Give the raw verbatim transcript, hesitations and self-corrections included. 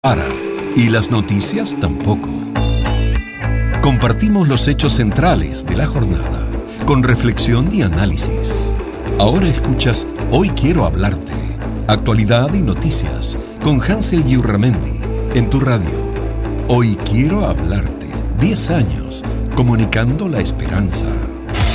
Para. Y las noticias tampoco. Compartimos los hechos centrales de la jornada, con reflexión y análisis. Ahora escuchas Hoy Quiero Hablarte. Actualidad y noticias, con Hansel Yurramendi, en tu radio. Hoy Quiero Hablarte. diez años, comunicando la esperanza.